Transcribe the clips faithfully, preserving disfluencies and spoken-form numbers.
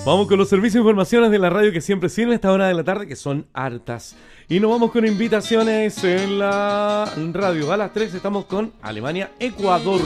Vamos con los servicios de informaciones de la radio que siempre sirven a esta hora de la tarde, que son hartas. Y nos vamos con invitaciones en la radio. A las tres estamos con Alemania-Ecuador.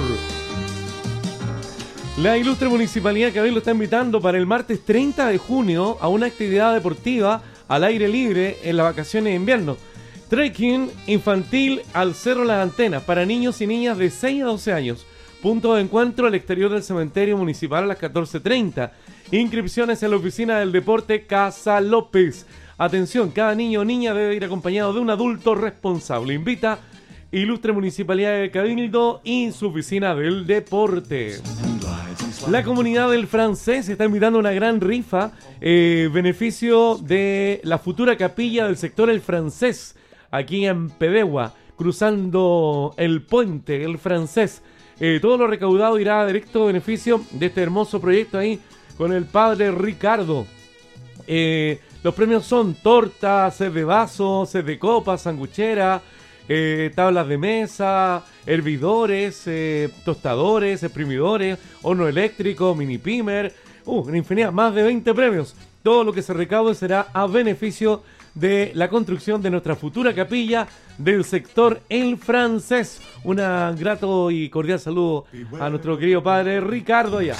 La ilustre Municipalidad de Cabildo está invitando para el martes treinta de junio a una actividad deportiva al aire libre en las vacaciones de invierno. Trekking infantil al Cerro Las Antenas para niños y niñas de seis a doce años. Punto de encuentro al exterior del cementerio municipal a las catorce treinta. Inscripciones en la oficina del deporte Casa López. Atención, cada niño o niña debe ir acompañado de un adulto responsable. Invita Ilustre Municipalidad de Cabildo y su oficina del deporte. La comunidad del Francés está invitando a una gran rifa, eh, beneficio de la futura capilla del sector El Francés, aquí en Pedegua, cruzando el puente El Francés. Eh, todo lo recaudado irá a directo beneficio de este hermoso proyecto ahí con el padre Ricardo. Eh, los premios son tortas, set de vasos, set de copas, sanguchera, eh, tablas de mesa, hervidores, eh, tostadores, exprimidores, horno eléctrico, mini pimer, uh, una infinidad, más de veinte premios. Todo lo que se recaude será a beneficio de la construcción de nuestra futura capilla del sector El Francés. Un grato y cordial saludo a nuestro querido padre Ricardo allá.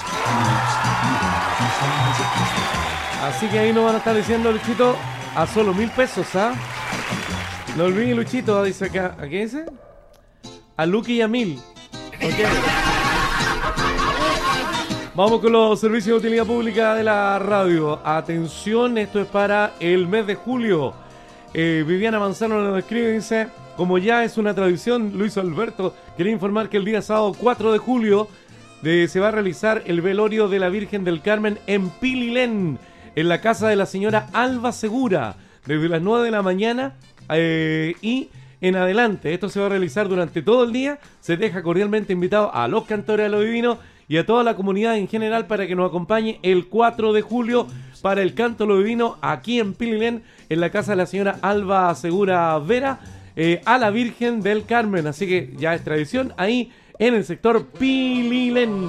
Así que ahí nos van a estar diciendo, Luchito, a solo mil pesos, ¿ah? No olviden, Luchito, dice acá, ¿a qué dice? A Luqui y a mil. Okay. Vamos con los servicios de utilidad pública de la radio. Atención, esto es para el mes de julio. Eh, Viviana Manzano nos escribe, dice, como ya es una tradición, Luis Alberto, quería informar que el día sábado cuatro de julio de, se va a realizar el velorio de la Virgen del Carmen en Pililén, en la casa de la señora Alba Segura, desde las nueve de la mañana eh, y en adelante. Esto se va a realizar durante todo el día. Se deja cordialmente invitado a los cantores de lo divino y a toda la comunidad en general para que nos acompañe el cuatro de julio para el canto de lo divino aquí en Pililén, en la casa de la señora Alba Segura Vera, eh, a la Virgen del Carmen. Así que ya es tradición ahí en el sector Pililén.